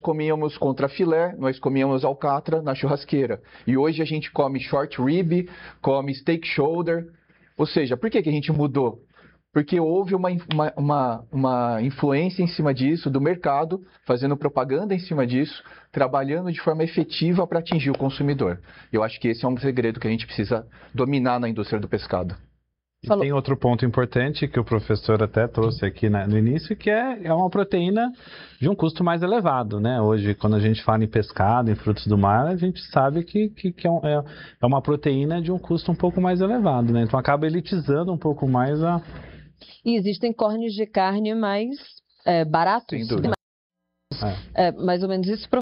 comíamos contrafilé, nós comíamos alcatra na churrasqueira. E hoje a gente come short rib, come steak shoulder. Ou seja, por que a gente mudou? Porque houve uma influência em cima disso, do mercado, fazendo propaganda em cima disso, trabalhando de forma efetiva para atingir o consumidor. Eu acho que esse é um segredo que a gente precisa dominar na indústria do pescado. E tem outro ponto importante que o professor até trouxe aqui no início, que é uma proteína de um custo mais elevado, né? Hoje, quando a gente fala em pescado, em frutos do mar, a gente sabe que é uma proteína de um custo um pouco mais elevado, né? Então acaba elitizando um pouco mais a... E existem cornes de carne mais baratos. Sem dúvida. Mais ou menos isso.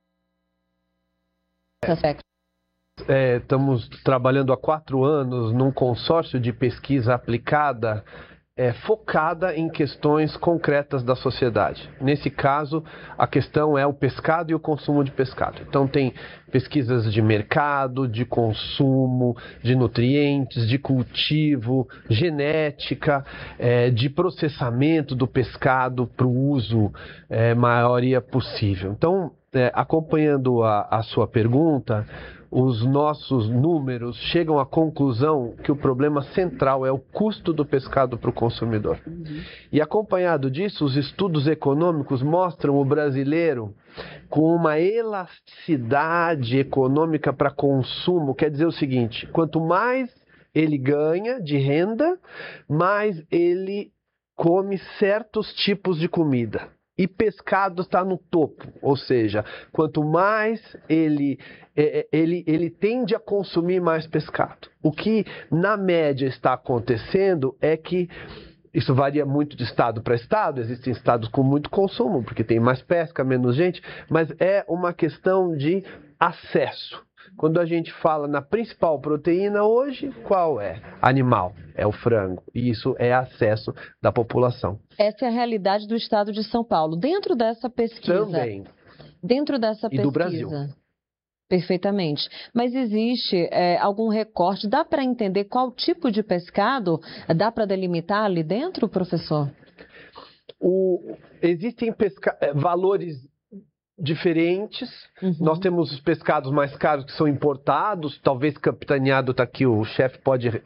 Estamos trabalhando há 4 anos num consórcio de pesquisa aplicada focada em questões concretas da sociedade. Nesse caso, a questão é o pescado e o consumo de pescado. Então tem pesquisas de mercado, de consumo, de nutrientes, de cultivo, genética, de processamento do pescado para o uso maioria possível. Então, acompanhando a sua pergunta, os nossos números chegam à conclusão que o problema central é o custo do pescado para o consumidor. E acompanhado disso, os estudos econômicos mostram o brasileiro com uma elasticidade econômica para consumo. Quer dizer o seguinte: quanto mais ele ganha de renda, mais ele come certos tipos de comida. E pescado está no topo, ou seja, quanto mais ele tende a consumir mais pescado. O que na média está acontecendo é que isso varia muito de estado para estado, existem estados com muito consumo, porque tem mais pesca, menos gente, mas é uma questão de acesso. Quando a gente fala na principal proteína hoje, qual é? Animal, é o frango. E isso é acesso da população. Essa é a realidade do estado de São Paulo. Dentro dessa pesquisa... Também. Dentro dessa pesquisa... E do Brasil. Perfeitamente. Mas existe algum recorte? Dá para entender qual tipo de pescado? Dá para delimitar ali dentro, professor? Existem valores diferentes. Nós temos os pescados mais caros que são importados, talvez capitaneado, está aqui o chefe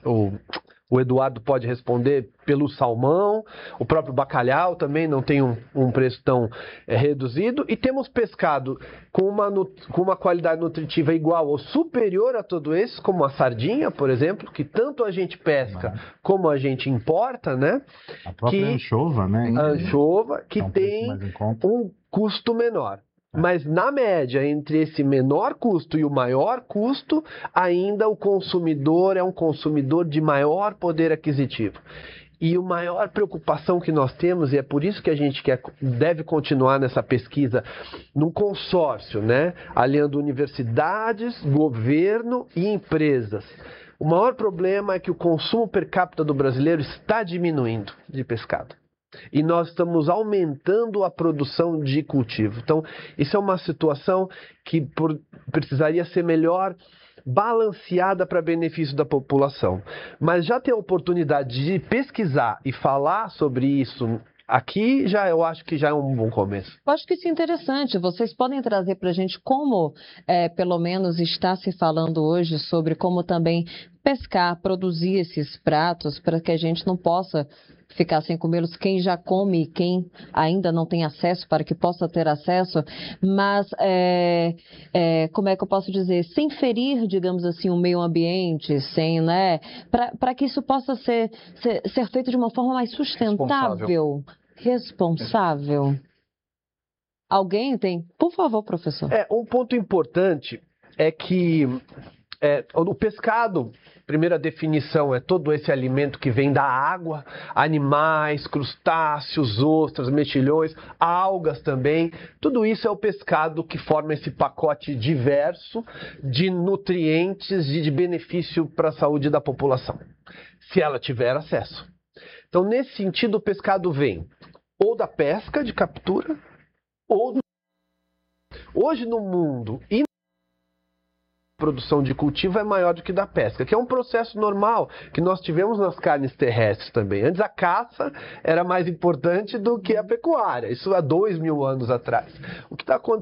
o Eduardo pode responder, pelo salmão, o próprio bacalhau também não tem um preço tão reduzido, e temos pescado com uma qualidade nutritiva igual ou superior a todos esses, como a sardinha, por exemplo, que tanto a gente pesca como a gente importa, né? A própria anchova, né? A anchova, que tem um custo menor. Mas, na média, entre esse menor custo e o maior custo, ainda o consumidor é um consumidor de maior poder aquisitivo. E a maior preocupação que nós temos, e é por isso que a gente deve continuar nessa pesquisa, num consórcio, né? Aliando universidades, governo e empresas. O maior problema é que o consumo per capita do brasileiro está diminuindo de pescado. E nós estamos aumentando a produção de cultivo. Então, isso é uma situação que precisaria ser melhor balanceada para benefício da população. Mas já ter a oportunidade de pesquisar e falar sobre isso aqui, eu acho que já é um bom começo. Eu acho que isso é interessante. Vocês podem trazer para a gente como, pelo menos, está se falando hoje sobre como também pescar, produzir esses pratos para que a gente não possa ficar sem comê-los, quem já come e quem ainda não tem acesso, para que possa ter acesso, mas como é que eu posso dizer, sem ferir, digamos assim, o meio ambiente, sem, né, para que isso possa ser feito de uma forma mais sustentável, responsável. Alguém tem? Por favor, professor. Um ponto importante é que o pescado, primeira definição, é todo esse alimento que vem da água, animais, crustáceos, ostras, mexilhões, algas também. Tudo isso é o pescado que forma esse pacote diverso de nutrientes e de benefício para a saúde da população, se ela tiver acesso. Então, nesse sentido, o pescado vem ou da pesca de captura, ou hoje no mundo e produção de cultivo é maior do que da pesca, que é um processo normal que nós tivemos nas carnes terrestres também. Antes a caça era mais importante do que a pecuária, isso há 2000 anos atrás. O que está acontecendo